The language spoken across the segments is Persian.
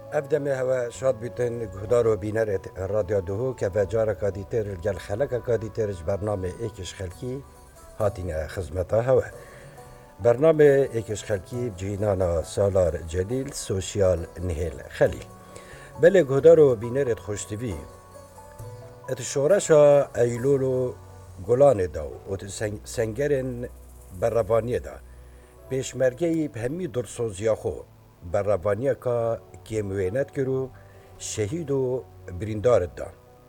افدم هوا شاد بیتن گهدار و بینرت رادیو دهو که و جارا کادیتر گل خلق کادیترش برنامه ایکش خلکی هاتین خدمتا هوا برنامه ایکش خلکی جینانا سالار جلیل سوشیال نهیل خلیل بله گهدار و بینرت خوشتوی ات شورشا ایلولو گلان داو و سنگرن بروانی دا پیشمرگی به همی درسوزیا خو بروانی که کیموینت کرو شهید و بریندار دا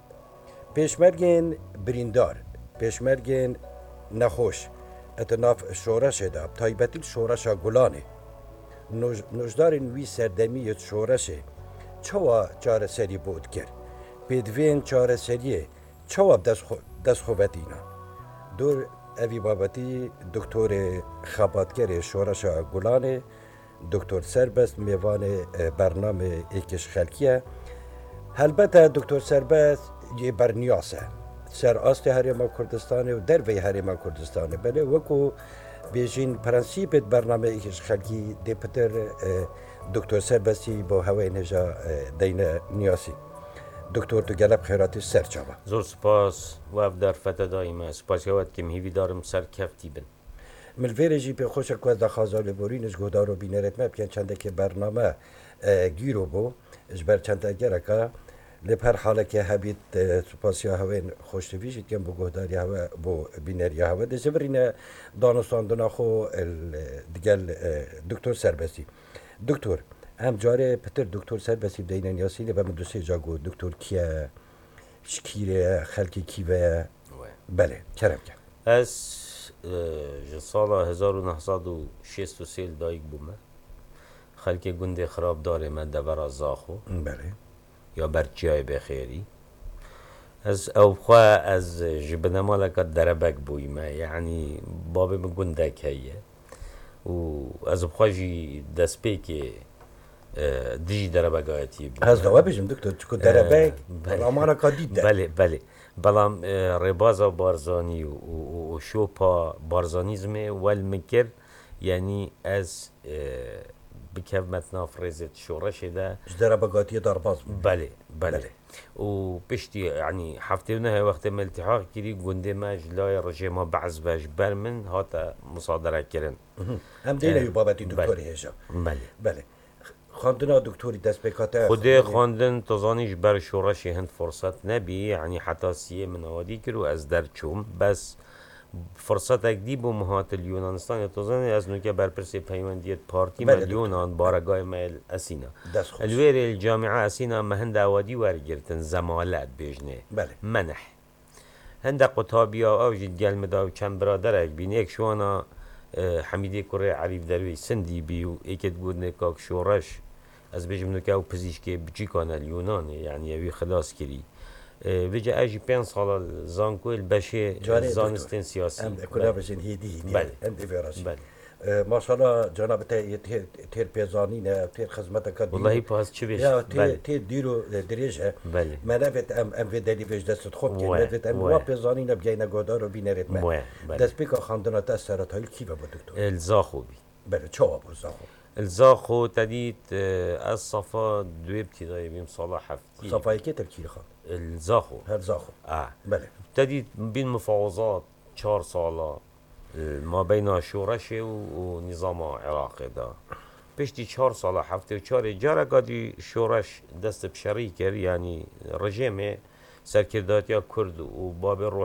پیشمرگین بریندار پیشمرگین نخوش اتناف شورش دا تایبتی شورشا گلانه نوجدارن وی سردمی شورشه چوا چاره سری بود کرد پیدوین چاره سریه چوا دست خوبتینا دور اوی بابتی دکتر خاباتگر شورشا گلانه دکتر سربست میوان برنامه ایکش خلکیه البته دکتر سربست یه برنیاسه سر آست هرما کردستانه و دروی هرما کردستانه بله وکو بیشین پرنسیپ برنامه ایکش خلکی دی پتر دکتر سربستی با هوای نجا دین نیاسی دکتر تو گلب خیراتی سر چابا زور سپاس و افدار فتا دائما سپاس یواد که مهیوی دارم سر کفتی بن ملویر جی به خوش کوز دا خازال بورینش گودار و بینرت مبکن چنده که برنامه گیرو بو اجبر چنده گرکا لپر حاله که هبید سپاسیا هوین خوشتویشید کن بو گوداری هوا بو بینری هوا ده زبرین دانستاندنا خو دیگل دکتر سربستی دکتر هم جاره پتر دکتر سربستی بدینن یاسیلی و من دو سه جا گو دکتر کیه شکیره خلکی کیوه بله کرم کرد از سال 1963 دایک بومه خلک گنده خراب داره من دبر زاخو بله یا برچیای بخیری از اوخوا از جبنا مالک دربک بویمه یعنی باب من گنده کهیه و از بخواجی دست پی که دیجی دربکایتی بود هز دوابه جم دکتر چکو دربک رامانا کادید ده بله بلام ربازا بارزانی و شوپا بارزانیزمه والمکر یعنی از بکف متنا فرزت شورش ده دربکاتی درباز بله و بشتي يعني حفتينا وقت ما التحاق كري قندي ما جلاي رجيما بعز باش برمن هاتا مصادرة كرن هم دينا بابتي دكتوري هجا بله خواندنا دكتوري دست بکاته خودی خواندن تزانیش بر شورشی هند فرصت نبی یعنی حتی سیه من آوادی کرو از در چوم بس فرصت اگدی بو مهات اليونانستان تزانی از نوکه برپرسی پیوندیت پارتی ملیونان بارگاه مل اسینا الویر الجامعه اسینا مهند آوادی ورگرتن زمالت بیجنه منح هند قطابیا او جد گل مدا و چند برادر اگ بین ایک شوانا حمیدی کره عریف دروی سندی بیو ایکت بود نکاک شورش از بجم نکه او پزیشکی بچی کانه اليونانه یعنی یوی خلاص کری وجه اجی 5 سال زانکو البشه زانستین سیاسی کلا بجن هیدی هم دیوراش ما شاء الله جناب تیر پیزانینه تیر خدمت کردی والله پاس چه بیش تیر دیرو دریجه من نفت ام في دلی وجه دست خوب که نفت ام وا پیزانینه بیاین گودار و بینرت من دست بیک خواندن تاثیرات های کی با دکتر الزاخو بی بله چه ابو زاخو الزاخو تديت الصفا دو ابتدائي بيم صلاح حفتي صفا كي تركي خان الزاخو الزاخو بله تديت بين مفاوضات 4 سالا ما بين شورش ونظام عراقي دا بشتي 4 سالا حفتي و 4 جارة قادي شورش دست بشريكر يعني رجيمه سركرداتيا كرد و باب